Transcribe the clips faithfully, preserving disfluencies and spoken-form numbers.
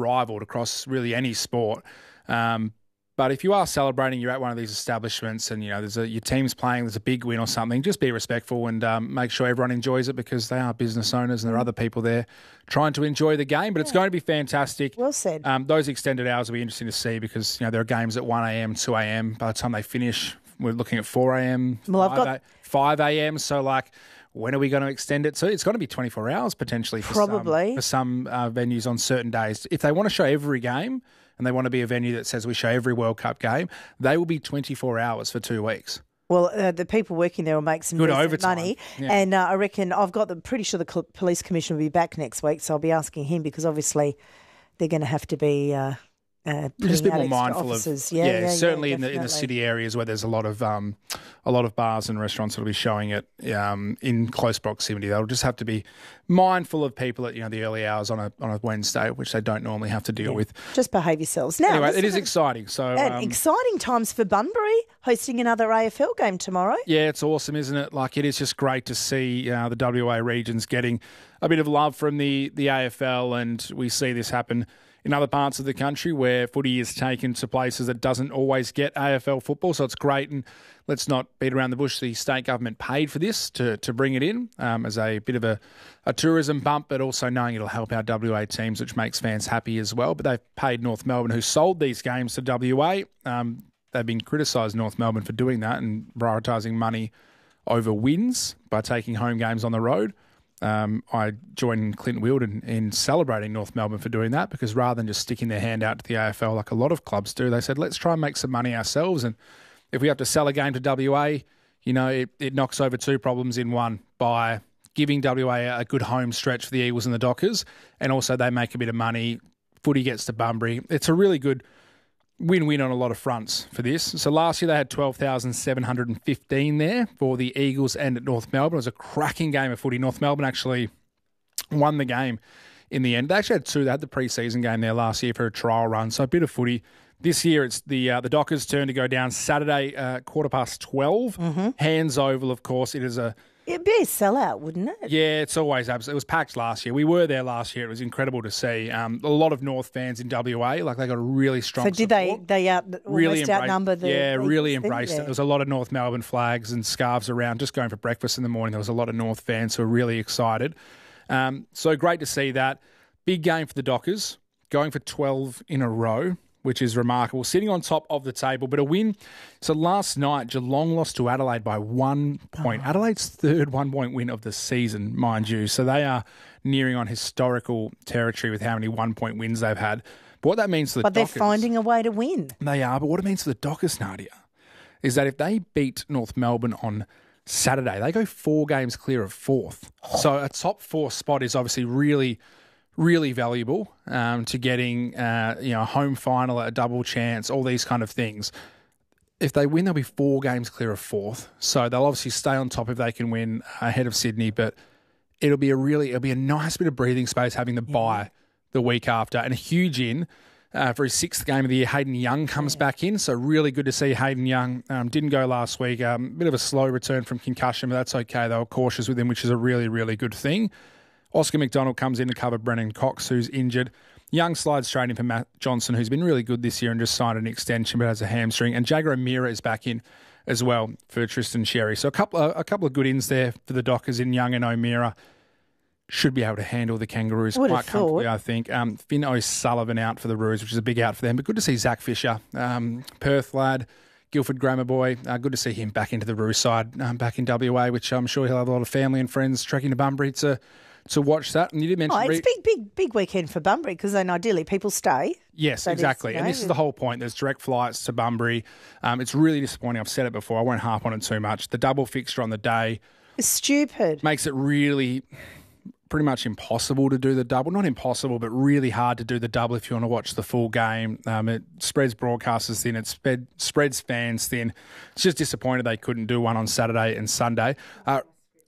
unrivaled across really any sport. Um, but if you are celebrating, you're at one of these establishments and, you know, there's a, your team's playing, there's a big win or something, just be respectful and um, make sure everyone enjoys it because they are business owners and there are other people there trying to enjoy the game. But yeah. It's going to be fantastic. Well said. Um, those extended hours will be interesting to see because, you know, there are games at one a.m, two a.m. By the time they finish, we're looking at four a.m, well, I've got... five a.m. So, like, when are we going to extend it to? It's going to be twenty-four hours potentially for Probably. some, for some uh, venues on certain days. If they want to show every game and they want to be a venue that says we show every World Cup game, they will be twenty-four hours for two weeks. Well, uh, the people working there will make some good decent overtime money. Yeah. And uh, I reckon I've got the pretty sure the cl- police commissioner will be back next week, so I'll be asking him because obviously they're going to have to be uh, uh, just a bit more mindful officers. of yeah, yeah, yeah certainly yeah, in the in the city areas where there's a lot of um, a lot of bars and restaurants that'll be showing it um, in close proximity. They'll just have to be mindful of people at you know the early hours on a on a Wednesday, which they don't normally have to deal yeah. with. Just behave yourselves. Now, anyway, it is exciting. So and um, exciting times for Bunbury hosting another A F L game tomorrow. Yeah, it's awesome, isn't it? Like it is just great to see uh, the W A regions getting a bit of love from the the A F L, and we see this happen in other parts of the country where footy is taken to places that doesn't always get A F L football. So it's great, and let's not beat around the bush. The state government paid for this to to bring it in um, as a bit of a, a tourism bump, but also knowing it'll help our W A teams, which makes fans happy as well. But they've paid North Melbourne, who sold these games to W A. Um, they've been criticised, North Melbourne, for doing that and prioritising money over wins by taking home games on the road. Um, I joined Clint Wilden in celebrating North Melbourne for doing that because rather than just sticking their hand out to the A F L like a lot of clubs do, they said, let's try and make some money ourselves. And if we have to sell a game to W A, you know, it, it knocks over two problems in one by giving W A a good home stretch for the Eagles and the Dockers. And also they make a bit of money. Footy gets to Bunbury. It's a really good win-win on a lot of fronts for this. So last year they had twelve thousand seven hundred fifteen there for the Eagles and at North Melbourne. It was a cracking game of footy. North Melbourne actually won the game in the end. They actually had two. They had the pre-season game there last year for a trial run, so a bit of footy. This year it's the uh, the Dockers' turn to go down Saturday, uh, quarter past twelve. Mm-hmm. Hands Oval, of course. It is a It'd be a sellout, wouldn't it? Yeah, it's always absolutely. It was packed last year. We were there last year. It was incredible to see. Um, a lot of North fans in W A, like they got a really strong. So did support. they? They out almost really embraced, outnumber the. Yeah, really embraced yeah. it. There was a lot of North Melbourne flags and scarves around. Just going for breakfast in the morning, there was a lot of North fans who were really excited. Um, so great to see that. Big game for the Dockers, going for twelve in a row, which is remarkable. Sitting on top of the table, but a win. So last night, Geelong lost to Adelaide by one point. Oh. Adelaide's third one-point win of the season, mind you. So they are nearing on historical territory with how many one-point wins they've had. But what that means for the But Dockers... they're finding a way to win. They are, but what it means for the Dockers, Nadia, is that if they beat North Melbourne on Saturday, they go four games clear of fourth. Oh. So a top four spot is obviously really... really valuable um, to getting uh, you know a home final, a double chance, all these kind of things. If they win, they'll be four games clear of fourth. So they'll obviously stay on top if they can win ahead of Sydney, but it'll be a really it'll be a nice bit of breathing space having the yeah. bye the week after. And a huge in uh, for his sixth game of the year. Hayden Young comes yeah. back in, so really good to see Hayden Young. Um, didn't go last week. A um, bit of a slow return from concussion, but that's okay. They were cautious with him, which is a really, really good thing. Oscar McDonald comes in to cover Brennan Cox, who's injured. Young slides straight in for Matt Johnson, who's been really good this year and just signed an extension but has a hamstring. And Jagger O'Meara is back in as well for Tristan Sherry. So a couple of, a couple of good ins there for the Dockers in Young and O'Meara. Should be able to handle the Kangaroos Would quite have comfortably, thought. I think. Um, Finn O'Sullivan out for the Roos, which is a big out for them. But good to see Zach Fisher, um, Perth lad, Guildford Grammar boy. Uh, good to see him back into the Roos side, um, back in W A, which I'm sure he'll have a lot of family and friends trekking to Bunbury to... to watch that. And you did mention... Oh, it's a big, big, big weekend for Bunbury because then ideally people stay. Yes, so exactly. You know, and this is the whole point. There's direct flights to Bunbury. Um, it's really disappointing. I've said it before. I won't harp on it too much. The double fixture on the day... It's stupid. Makes it really pretty much impossible to do the double. Not impossible, but really hard to do the double if you want to watch the full game. Um, it spreads broadcasters thin. It spread, spreads fans thin. It's just disappointed they couldn't do one on Saturday and Sunday. Uh,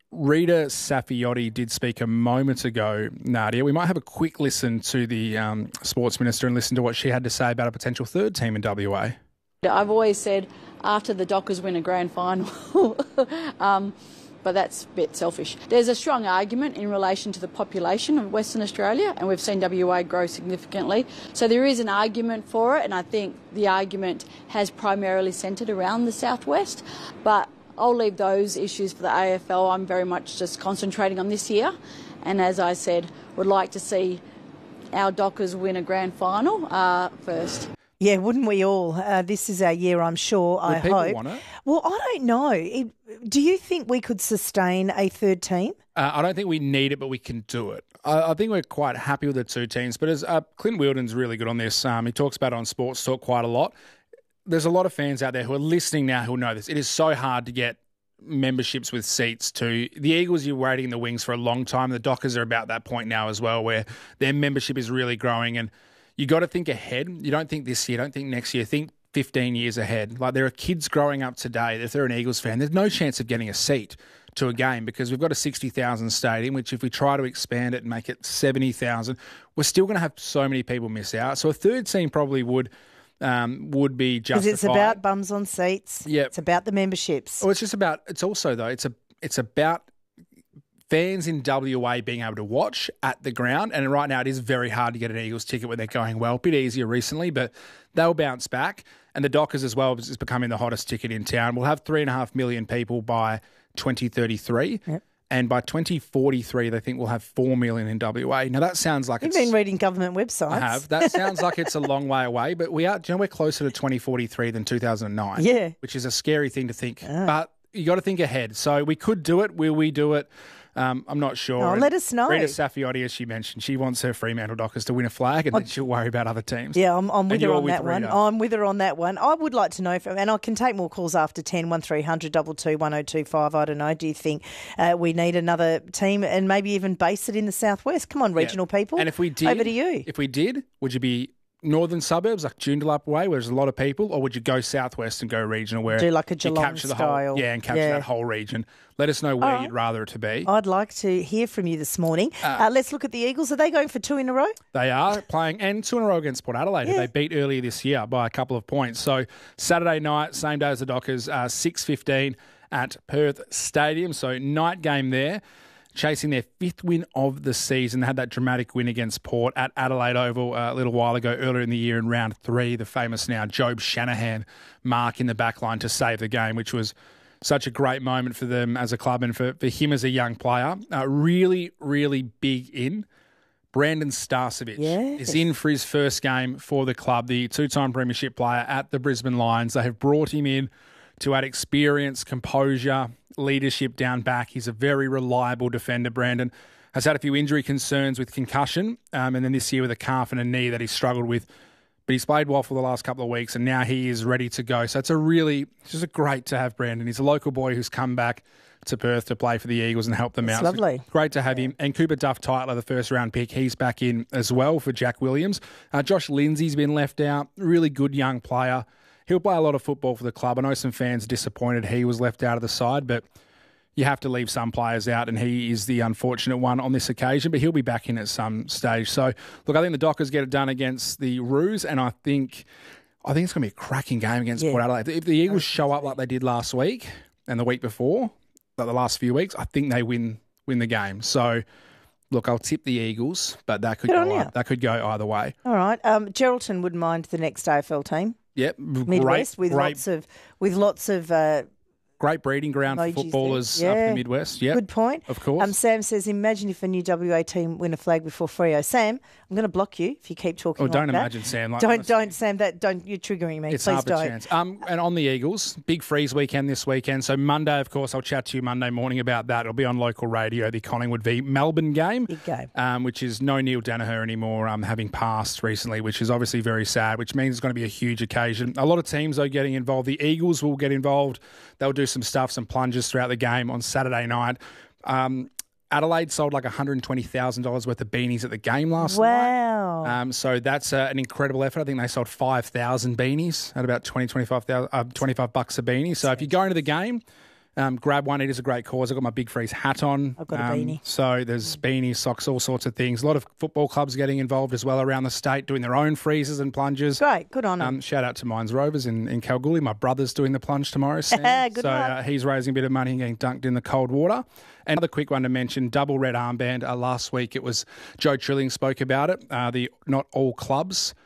Rita Safiotti did speak a moment ago, Nadia. We might have a quick listen to the um, Sports Minister and listen to what she had to say about a potential third team in W A. I've always said after the Dockers win a grand final, um, but that's a bit selfish. There's a strong argument in relation to the population of Western Australia, and we've seen W A grow significantly. So there is an argument for it, and I think the argument has primarily centred around the southwest. But I'll leave those issues for the A F L. I'm very much just concentrating on this year, and as I said, would like to see our Dockers win a grand final uh, first. Yeah, wouldn't we all? Uh, this is our year, I'm sure. Would I people hope. want it? Well, I don't know. It, do you think we could sustain a third team? Uh, I don't think we need it, but we can do it. I, I think we're quite happy with the two teams. But as uh, Clint Wheeldon's really good on this. Um, he talks about it on Sports Talk quite a lot. There's a lot of fans out there who are listening now who know this. It is so hard to get memberships with seats to the Eagles. You're waiting in the wings for a long time. The Dockers are about that point now as well, where their membership is really growing, and you got to think ahead. You don't think this year, don't think next year, think fifteen years ahead. Like, there are kids growing up today, if they're an Eagles fan, there's no chance of getting a seat to a game because we've got a sixty thousand stadium, which if we try to expand it and make it seventy thousand, we're still going to have so many people miss out. So a third team probably would um, would be justified. Because it's about bums on seats. Yeah. It's about the memberships. Well, it's just about, it's also though, it's a it's about fans in W A being able to watch at the ground. And right now it is very hard to get an Eagles ticket when they're going well. A bit easier recently, but they'll bounce back. And the Dockers as well is becoming the hottest ticket in town. We'll have three and a half million people by twenty thirty-three. Yep. And by twenty forty-three, they think we'll have four million in W A. Now, that sounds like You've it's... been reading government websites. I have. That sounds like it's a long way away, but we are, do you know, we're closer to twenty forty-three than two thousand nine. Yeah. Which is a scary thing to think. Ah. But you got to think ahead. So we could do it. Will we do it? Um, I'm not sure. Oh, And let us know. Rita Safiotti, as she mentioned, she wants her Fremantle Dockers to win a flag, and then she'll worry about other teams. Yeah, I'm, I'm with And her you're on with that one. Rita. I'm with her on that one. I would like to know, if, and I can take more calls after ten, one three hundred two two one oh two five. I don't know. Do you think uh, we need another team and maybe even base it in the southwest? Come on, regional Yeah. people. And if we did, over to you. If we did, would you be northern suburbs like Joondalup way, where there's a lot of people, or would you go southwest and go regional, where Do like a you Geelong capture the style. whole, yeah, and capture Yeah. that whole region? Let us know where right. you'd rather it to be. I'd like to hear from you this morning. Uh, uh, let's look at the Eagles. Are they going for two in a row? They are playing, and two in a row against Port Adelaide, who Yeah. they beat earlier this year by a couple of points. So Saturday night, same day as the Dockers, uh, six fifteen at Perth Stadium. So night game there, chasing their fifth win of the season. They had that dramatic win against Port at Adelaide Oval uh, a little while ago, earlier in the year in round three. The famous now Job Shanahan mark in the back line to save the game, which was such a great moment for them as a club and for, for him as a young player. Uh, really, really big in. Brandon Starcevic Yes. is in for his first game for the club, the two-time premiership player at the Brisbane Lions. They have brought him in to add experience, composure, leadership down back. He's a very reliable defender, Brandon. Has had a few injury concerns with concussion, um, and then this year with a calf and a knee that he struggled with. But he's played well for the last couple of weeks, and now he is ready to go. So it's a really, it's just a great to have Brandon. He's a local boy who's come back to Perth to play for the Eagles and help them That's out. lovely. So great to have him. And Cooper Duff-Tytler, the first round pick, he's back in as well for Jack Williams. Uh, Josh Lindsay's been left out. Really good young player. He'll play a lot of football for the club. I know some fans are disappointed he was left out of the side, but you have to leave some players out, and he is the unfortunate one on this occasion, but he'll be back in at some stage. So, look, I think the Dockers get it done against the Roos, and I think I think it's going to be a cracking game against Yeah. Port Adelaide. If the Eagles show up like they did last week and the week before, like the last few weeks, I think they win win the game. So, look, I'll tip the Eagles, but that could Good on go you. that could go either way. All right. Um, Geraldton wouldn't mind the next A F L team. Yep, Midwest great, with great, lots of with lots of uh, great breeding ground for emojis there. footballers Yeah. up in the Midwest. Yep, Good point. of course. Um, Sam says, imagine if a new W A team win a flag before Freo. Sam, I'm going to block you if you keep talking Oh, like don't that. imagine, Sam. Like, Don't, honestly. don't, Sam. That don't. You're triggering me. It's Please half don't. a chance. Um, and on the Eagles, big freeze weekend this weekend. So Monday, of course, I'll chat to you Monday morning about that. It'll be on local radio, the Collingwood v Melbourne game, Big game. um, which is no Neil Danaher anymore, um, having passed recently, which is obviously very sad, which means it's going to be a huge occasion. A lot of teams are getting involved. The Eagles will get involved. They'll do some stuff, some plunges throughout the game on Saturday night. Um, Adelaide sold like one hundred twenty thousand dollars worth of beanies at the game last night. Wow. Um, so that's uh, an incredible effort. I think they sold five thousand beanies at about twenty, twenty-five, uh, twenty-five bucks a beanie. So if you're going to the game, Um, grab one. It is a great cause. I've got my Big Freeze hat on. I've got a um, beanie. So there's beanies, socks, all sorts of things. A lot of football clubs getting involved as well around the state, doing their own freezes and plunges. Great, good on them. Um, shout out to Mines Rovers in, in Kalgoorlie. My brother's doing the plunge tomorrow. Sam. Good so luck. uh, he's raising a bit of money and getting dunked in the cold water. Another quick one to mention, double red armband. Uh, last week it was Joe Trilling spoke about it. Uh, the Not All Clubs